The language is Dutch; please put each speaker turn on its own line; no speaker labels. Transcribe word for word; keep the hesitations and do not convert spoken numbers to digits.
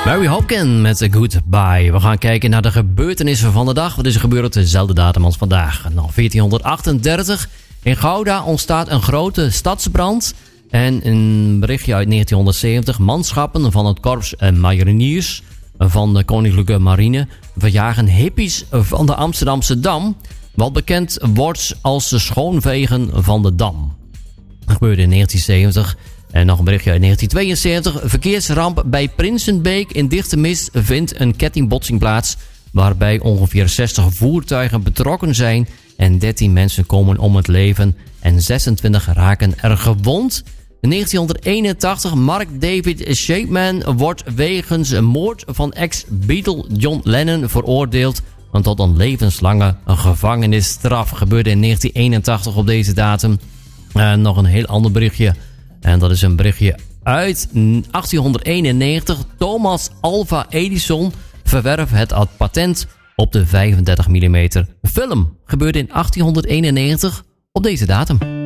Mary Hopkin met Goodbye. We gaan kijken naar de gebeurtenissen van de dag. Wat is er gebeurd op dezelfde datum als vandaag? Nou, veertienhonderdachtendertig. In Gouda ontstaat een grote stadsbrand. En een berichtje uit negentienhonderdzeventig. Manschappen van het korps mariniers van de Koninklijke Marine verjagen hippies van de Amsterdamse Dam. Wat bekend wordt als de schoonvegen van de Dam. Dat gebeurde in negentienzeventig. En nog een berichtje uit negentien tweeënzeventig. Verkeersramp bij Prinsenbeek. In dichte mist vindt een kettingbotsing plaats, waarbij ongeveer zestig voertuigen betrokken zijn en dertien mensen komen om het leven en zesentwintig raken er gewond. In negentienhonderdeenentachtig. Mark David Chapman wordt wegens een moord van ex-Beatle John Lennon veroordeeld tot een levenslange gevangenisstraf. Gebeurde in negentien eenentachtig op deze datum. En nog een heel ander berichtje. En dat is een berichtje uit achttienhonderdeenennegentig. Thomas Alva Edison verwerft het patent op de vijfendertig millimeter film. Gebeurde in achttienhonderdeenennegentig op deze datum.